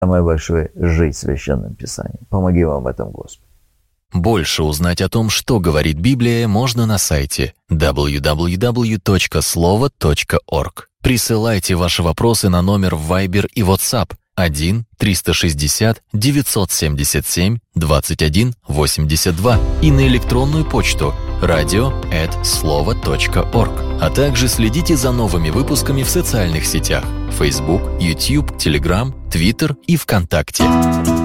самое большое – жить Священным Писанием. Помоги вам в этом, Господи. Больше узнать о том, что говорит Библия, можно на сайте www.slovo.org. Присылайте ваши вопросы на номер в Viber и WhatsApp 1-360-977-21-82 и на электронную почту radio@slovo.org. А также следите за новыми выпусками в социальных сетях Facebook, YouTube, Telegram, Twitter и ВКонтакте.